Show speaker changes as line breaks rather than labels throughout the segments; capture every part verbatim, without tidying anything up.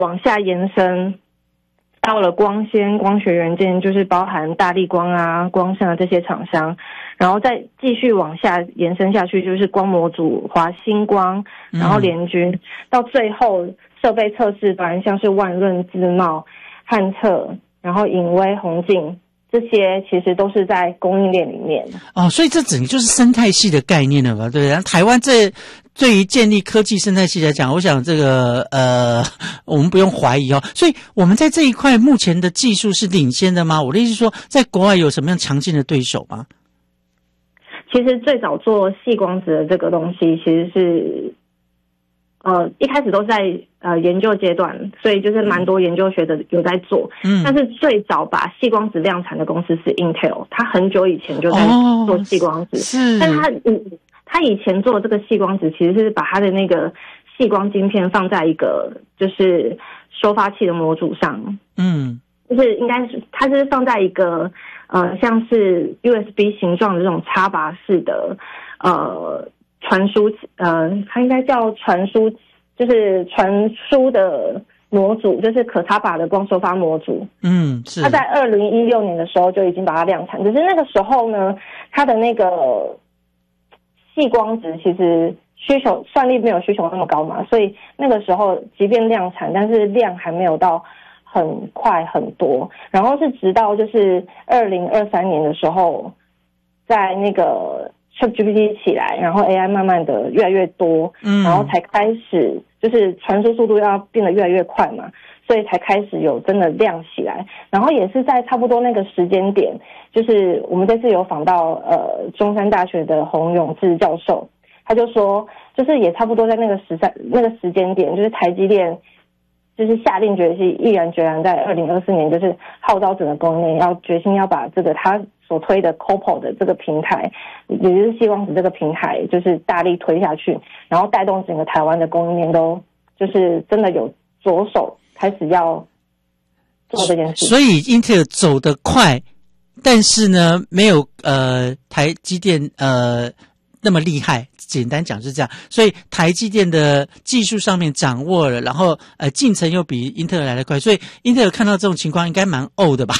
往下延伸到了光纤、光学元件，就是包含大立光啊、光盛啊这些厂商，然后再继续往下延伸下去，就是光模组、华星光，然后联军，嗯、到最后设备测试端，像是万润、自贸、汉测，然后颖威、宏进。这些其实都是在供应链里面
哦，所以这整个就是生态系的概念了吧，对不对？台湾这对于建立科技生态系来讲，我想这个呃，我们不用怀疑哦。所以我们在这一块目前的技术是领先的吗？我的意思是说，在国外有什么样强劲的对手吗？
其实最早做矽光子的这个东西，其实是呃一开始都在呃研究阶段，所以就是蛮多研究学者有在做。嗯，但是最早把矽光子量产的公司是 Intel， 它很久以前就在做矽光子，哦、是，但它嗯。他以前做的这个矽光子，其实是把他的那个矽光晶片放在一个就是收发器的模组上，嗯，就是应该是它是放在一个呃像是 U S B 形状的这种插拔式的呃传输呃，它应该叫传输，就是传输的模组，就是可插拔的光收发模组，嗯，是。它在二零一六年的时候就已经把它量产，只是那个时候呢，它的那个矽光子其实需求算力没有需求那么高嘛，所以那个时候即便量产，但是量还没有到很快很多。然后是直到就是二零二三年的时候，在那个 ChatGPT 起来，然后 A I 慢慢的越来越多，嗯，然后才开始就是传输速度要变得越来越快嘛，所以才开始有真的亮起来。然后也是在差不多那个时间点，就是我们这次有访到呃中山大学的洪永志教授，他就说，就是也差不多在那个时三那个时间点，就是台积电就是下定决心，毅然决然在二零二四年就是号召整个供应链要决心要把这个他所推的 C O P O 的这个平台，也就是矽光子这个平台，就是大力推下去，然后带动整个台湾的供应链都就是真的有着手开始要做这件事。
所以 Intel 走得快，但是呢没有呃台积电呃那么厉害，简单讲是这样。所以台积电的技术上面掌握了，然后呃进程又比英特尔来得快，所以英特尔看到这种情况应该蛮怄的吧？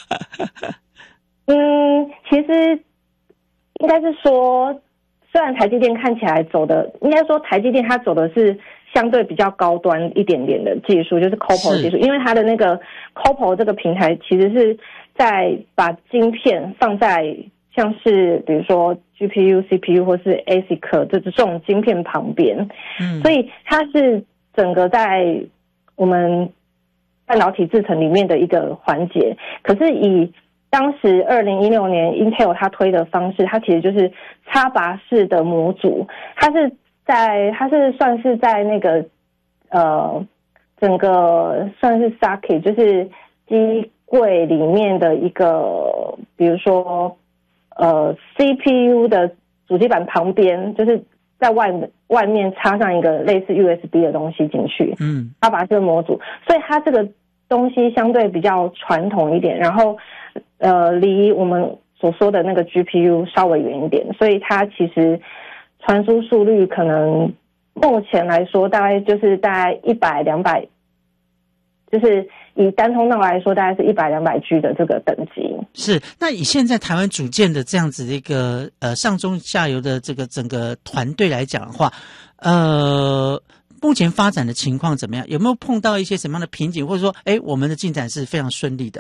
嗯，其实应该是说，虽然台积电看起来走的，应该说台积电它走的是相对比较高端一点点的技术，就是 C O P O 技术，因为它的那个 C O P O 这个平台其实是在把晶片放在像是比如说 G P U、C P U 或是 A S I C 这这种晶片旁边，嗯，所以它是整个在我们半导体制程里面的一个环节。可是以当时二零一六年 Intel 它推的方式，它其实就是插拔式的模组，它是在它是算是在那个呃整个算是 socket 就是机柜里面的一个，比如说呃 C P U 的主机板旁边，就是在外外面插上一个类似 U S B 的东西进去，嗯，插拔式的模组，所以它这个东西相对比较传统一点，然后呃离我们所说的那个 G P U 稍微远一点，所以它其实传输速率可能目前来说大概就是大概一百两百，就是以单通道来说大概是一百两百 G 的这个等级。
是，那以现在台湾组建的这样子的一个呃上中下游的这个整个团队来讲的话，呃目前发展的情况怎么样？有没有碰到一些什么样的瓶颈，或者说诶我们的进展是非常顺利的？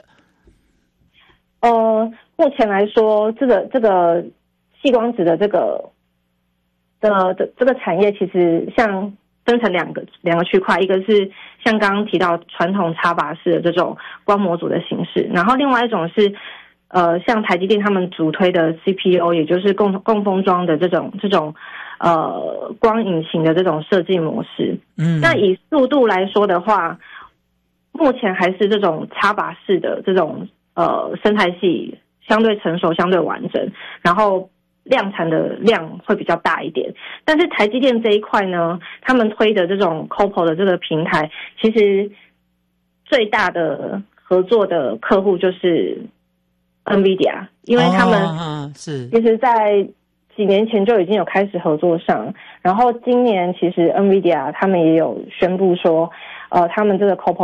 呃目前来说这个这个矽光子的这个的的这个产业其实像分成两个两个区块，一个是像刚刚提到传统插拔式的这种光模组的形式，然后另外一种是呃像台积电他们主推的 C P O， 也就是共共封装的这种这种呃光引擎的这种设计模式。嗯，那以速度来说的话，目前还是这种插拔式的这种呃生态系相对成熟相对完整，然后量产的量会比较大一点。但是台积电这一块呢，他们推的这种 C O P O 的这个平台，其实最大的合作的客户就是 NVIDIA， 因为他们、哦、是其实在几年前就已经有开始合作上，然后今年其实 NVIDIA 他们也有宣布说呃他们这个 C O P O